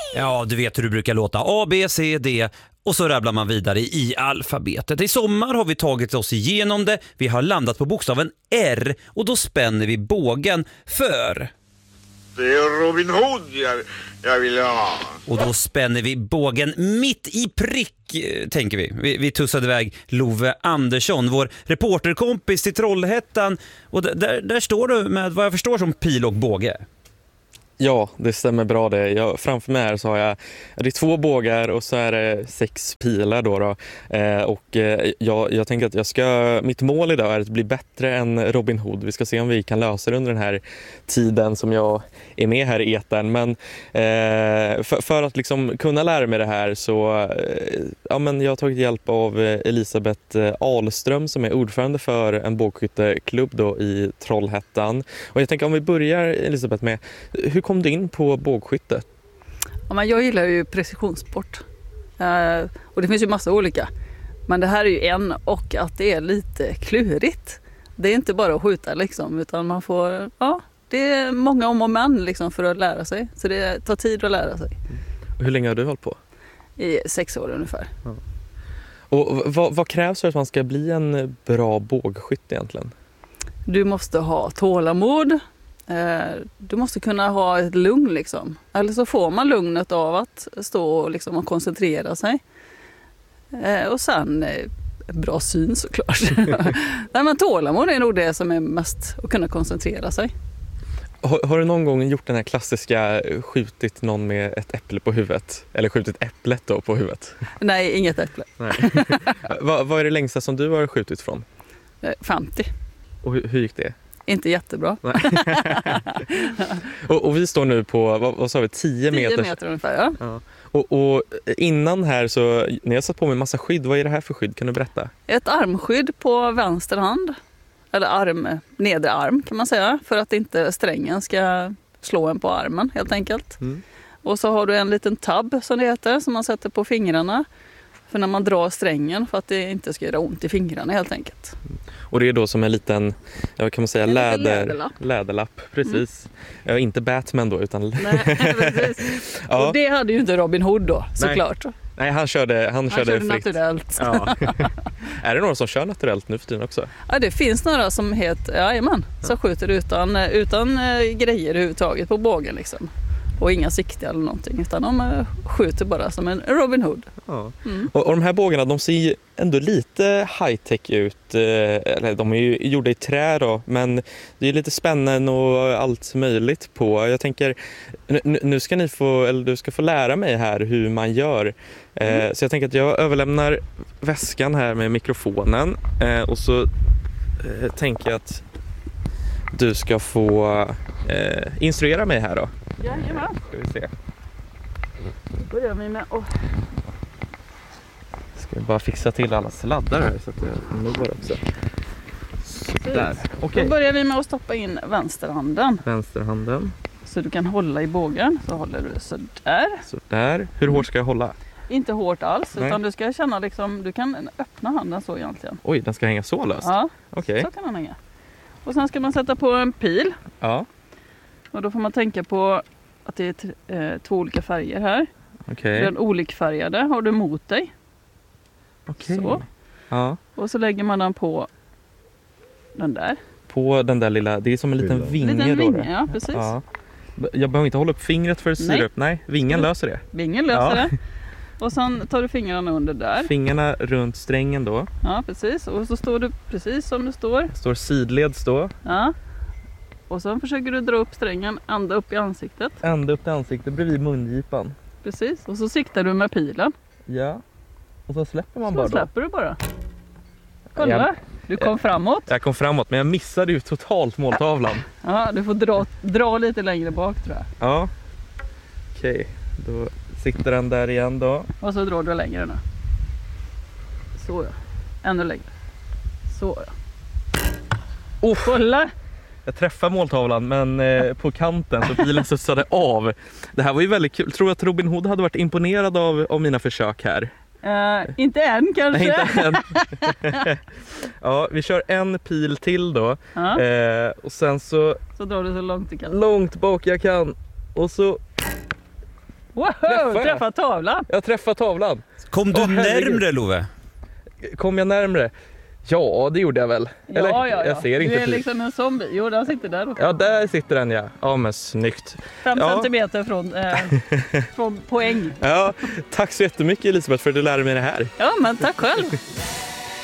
Ja, du vet hur det brukar låta. A, B, C, D. Och så rabblar man vidare i alfabetet. I sommar har vi tagit oss igenom det. Vi har landat på bokstaven R. Och då spänner vi bågen för... Det är Robin Hood jag vill ha. Och då spänner vi bågen mitt i prick, tänker vi. Vi tussade iväg Love Andersson, vår reporterkompis till Trollhättan. Och där står du med vad jag förstår som pil och båge. Ja, det stämmer bra det. Framför mig här så har det är 2 bågar och så är det 6 pilar då. Jag tänker att mitt mål idag är att bli bättre än Robin Hood. Vi ska se om vi kan lösa det under den här tiden som jag är med här i etern. Men för att liksom kunna lära mig det här så jag har tagit hjälp av Elisabeth Ahlström som är ordförande för en bågskytteklubb då i Trollhättan. Och jag tänker om vi börjar, Elisabeth, med hur kom du in på bågskytte? Ja, men jag gillar ju precisionssport. Och det finns ju massa olika. Men det här är ju en, och att det är lite klurigt. Det är inte bara att skjuta liksom, utan man får... Ja, det är många om och men liksom för att lära sig. Så det tar tid att lära sig. Hur länge har du hållit på? I 6 år ungefär. Ja. Och vad krävs för att man ska bli en bra bågskytt egentligen? Du måste ha tålamod. Du måste kunna ha ett lugn liksom. Eller så får man lugnet av att stå och, liksom, och koncentrera sig. Och sen bra syn såklart. Nej, men tålamod är nog det som är mest att kunna koncentrera sig. Har du någon gång gjort den här klassiska skjutit någon med ett äpple på huvudet? Eller skjutit äpplet då på huvudet? Nej, inget äpple. Nej. Vad är det längsta som du har skjutit från? 50. Och hur gick det? Inte jättebra. och vi står nu på, vad sa vi, 10 meter? 10 meter ungefär, ja. Och innan här så, när jag satt på mig en massa skydd, vad är det här för skydd? Kan du berätta? Ett armskydd på vänster hand. Eller nedre arm kan man säga. För att inte strängen ska slå en på armen helt enkelt. Mm. Och så har du en liten tabb som det heter, som man sätter på fingrarna. För när man drar strängen, för att det inte ska göra ont i fingrarna helt enkelt. Och det är då som en liten, vad kan man säga, läderlapp. Precis. Ja, inte Batman då, utan... Nej, precis. Ja. Och det hade ju inte Robin Hood då, såklart. Nej, han körde fritt. Naturellt. Ja. Är det några som kör naturellt nu för tiden också? Ja, det finns några som som skjuter utan grejer överhuvudtaget på bågen liksom. Och inga sikte eller någonting, utan de skjuter bara som en Robin Hood. Ja. Mm. Och de här bågarna, de ser ju ändå lite high-tech ut. Eller de är ju gjorda i trä då, men det är lite spännande och allt möjligt på. Jag tänker, nu ska du ska få lära mig här hur man gör. Så jag tänker att jag överlämnar väskan här med mikrofonen. Och så tänker jag att du ska få instruera mig här då. Jajamän. Ska vi se. Då börjar vi med Ska vi bara fixa till alla sladdar här så att det når också. Sådär. Okay. Då börjar vi med att stoppa in vänsterhanden. Vänsterhanden. Så du kan hålla i bågen. Så håller du sådär. Sådär. Hur hårt ska jag hålla? Inte hårt alls. Nej. Utan du ska känna liksom, du kan öppna handen så egentligen. Oj, den ska hänga så löst? Ja, okay. Så kan den hänga. Och sen ska man sätta på en pil. Ja. Och då får man tänka på att det är 2 olika färger här. Okay. Den olikfärgade har du mot dig. Okej. Så. Ja. Och så lägger man den på den där. På den där lilla, det är som en liten vinge då. Ja, precis. Ja. Jag behöver inte hålla upp fingret för att styra upp. Nej, vingen löser det. Vingen löser det. Och sen tar du fingrarna under där. Fingrarna runt strängen då. Ja, precis. Och så står du precis som du står. Står sidleds då. Ja. Och sen försöker du dra upp strängen ända upp i ansiktet. Ända upp i ansiktet bredvid mungipan. Precis. Och så siktar du med pilen. Ja. Och så släpper man så bara då. Släpper du bara. Kolla. Du kom framåt. Jag kom framåt, men jag missade ju totalt måltavlan. Ja, du får dra lite längre bak tror jag. Ja. Okej, då sitter den där igen då. Och så drar du längre nu. Så ja. Ännu längre. Så ja. Kolla! Jag träffade måltavlan, men på kanten så bilen studsade av. Det här var ju väldigt kul. Tror att Robin Hood hade varit imponerad av mina försök här? Inte än kanske. Nej, inte än. Ja, vi kör en pil till då. Och sen så drar du så långt du kan. Långt bak jag kan. Och så Träffade. Träffa tavlan. Jag träffade tavlan. Kom du herregud. närmre, Love? Kom jag närmre? Ja, det gjorde jag väl. Eller? Ja. Jag ser inte du är precis. liksom en zombie. Jo, den sitter där också. Ja, där sitter den, ja. Ja, men snyggt. 5 Ja. centimeter från poäng. Ja, tack så jättemycket Elisabeth för att du lärde mig det här. Ja, men tack själv.